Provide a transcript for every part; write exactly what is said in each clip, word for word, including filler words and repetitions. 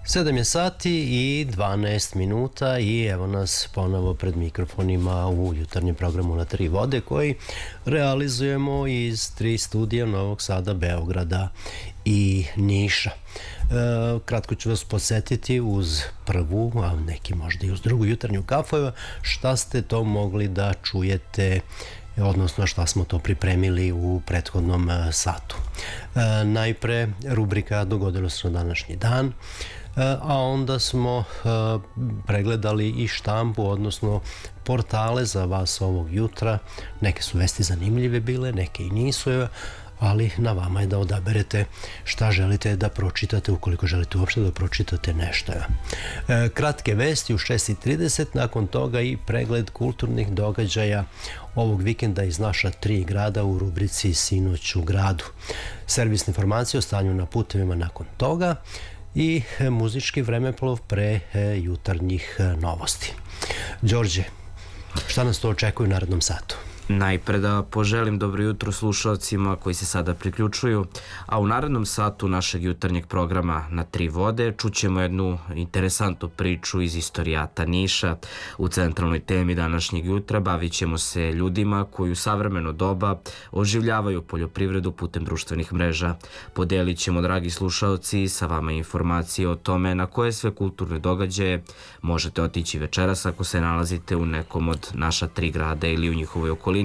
sedam je sati i dvanaest minuta i evo nas ponovo pred mikrofonima u jutarnjem programu Na tri vode koji realizujemo iz tri studija Novog Sada, Beograda i Niša. E, kratko ću vas podsjetiti uz prvu, a neki možda i uz drugu jutarnju kafu, šta ste to mogli da čujete, odnosno šta smo to pripremili u prethodnom satu. E, najpre rubrika Dogodilo se na današnji dan, a onda smo pregledali i štampu, odnosno portale za vas ovog jutra. Neke su vesti zanimljive bile, neke i nisu, ali na vama je da odaberete šta želite da pročitate, ukoliko želite uopšte da pročitate nešto. Kratke vesti u šest i trideset, nakon toga i pregled kulturnih događaja ovog vikenda iz naša tri grada u rubrici Sinoć u gradu. Servisne informacije o stanju na putevima nakon toga i muzički vremeplov pre jutarnjih novosti. Đorđe, šta nas to očekuje u narednom satu? Najpre da poželim dobro jutro slušalcima koji se sada priključuju, a u narednom satu našeg jutarnjeg programa Na tri vode čućemo jednu interesantnu priču iz istorijata Niša. U centralnoj temi današnjeg jutra bavit ćemo se ljudima koji u savremeno doba oživljavaju poljoprivredu putem društvenih mreža. Podelit ćemo, dragi slušalci, sa vama informacije o tome na koje sve kulturne događaje možete otići večeras ako se nalazite u nekom od naša tri grada ili u njihovoj okolini.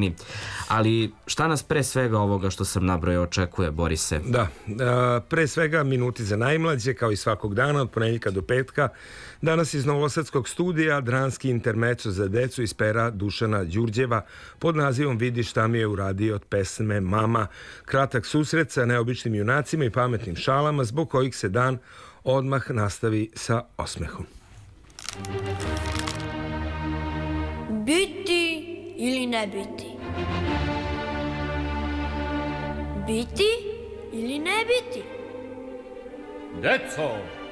Ali šta nas pre svega ovoga što sam nabrojao očekuje, Borise? Da, pre svega minuti za najmlađe, kao i svakog dana od ponedjeljka do petka. Danas iz Novosadskog studija dramski intermeco za decu iz pera Dušana Đurđeva pod nazivom Vidi šta mi je uradio od pesme Mama. Kratak susret sa neobičnim junacima i pametnim šalama zbog kojih se dan odmah nastavi sa osmehom. Biti ili ne biti? Biti ili ne biti? Deco,